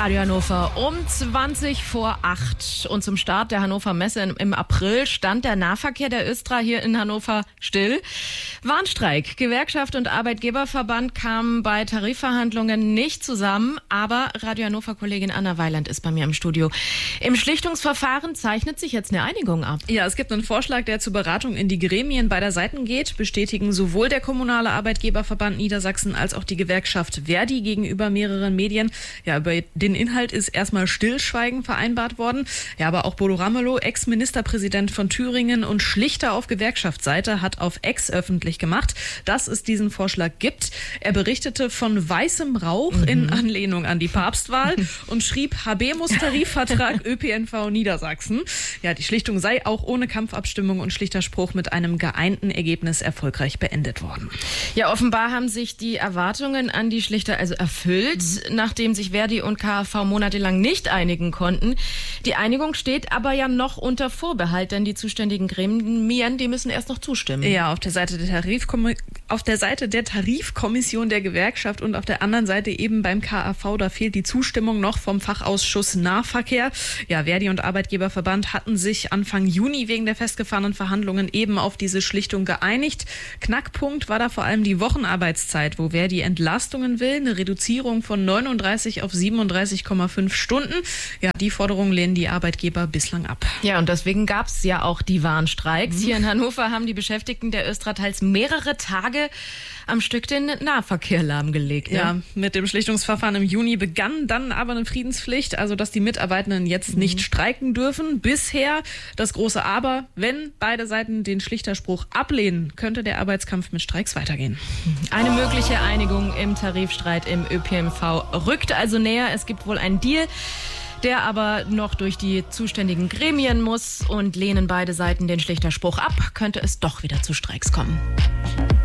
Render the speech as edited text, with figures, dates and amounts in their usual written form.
Radio Hannover um 7:20 und zum Start der Hannover Messe im April stand der Nahverkehr der Östra hier in Hannover still. Warnstreik. Gewerkschaft und Arbeitgeberverband kamen bei Tarifverhandlungen nicht zusammen, aber Radio Hannover-Kollegin Anna Weiland ist bei mir im Studio. Im Schlichtungsverfahren zeichnet sich jetzt eine Einigung ab. Ja, es gibt einen Vorschlag, der zur Beratung in die Gremien beider Seiten geht, bestätigen sowohl der Kommunale Arbeitgeberverband Niedersachsen als auch die Gewerkschaft Verdi gegenüber mehreren Medien. Ja, über den Inhalt ist erstmal Stillschweigen vereinbart worden. Ja, aber auch Bodo Ramelow, Ex-Ministerpräsident von Thüringen und Schlichter auf Gewerkschaftsseite, hat auf Ex öffentlich gemacht, dass es diesen Vorschlag gibt. Er berichtete von weißem Rauch in Anlehnung an die Papstwahl und schrieb Habemus-Tarifvertrag ÖPNV Niedersachsen. Ja, die Schlichtung sei auch ohne Kampfabstimmung und Schlichterspruch mit einem geeinten Ergebnis erfolgreich beendet worden. Ja, offenbar haben sich die Erwartungen an die Schlichter also erfüllt, nachdem sich Verdi und KAV monatelang nicht einigen konnten. Die Einigung steht aber ja noch unter Vorbehalt, denn die zuständigen Gremien, die müssen erst noch zustimmen. Ja, auf der Seite der Tarifkommission der Gewerkschaft und auf der anderen Seite eben beim KAV, da fehlt die Zustimmung noch vom Fachausschuss Nahverkehr. Ja, Verdi und Arbeitgeberverband hatten sich Anfang Juni wegen der festgefahrenen Verhandlungen eben auf diese Schlichtung geeinigt. Knackpunkt war da vor allem die Wochenarbeitszeit, wo Verdi Entlastungen will, eine Reduzierung von 39 auf 37,5 Stunden. Ja, die Forderung lehnen die Arbeitgeber bislang ab. Ja, und deswegen gab es ja auch die Warnstreiks. Hier in Hannover haben die Beschäftigten der Östra teils mehrere Tage am Stück den Nahverkehr lahmgelegt. Ne? Ja, mit dem Schlichtungsverfahren im Juni begann dann aber eine Friedenspflicht, also dass die Mitarbeitenden jetzt nicht streiken dürfen. Bisher das große Aber: wenn beide Seiten den Schlichterspruch ablehnen, könnte der Arbeitskampf mit Streiks weitergehen. Eine mögliche Einigung im Tarifstreit im ÖPNV rückt also näher. Es gibt wohl einen Deal, der aber noch durch die zuständigen Gremien muss, und lehnen beide Seiten den Schlichterspruch ab, könnte es doch wieder zu Streiks kommen.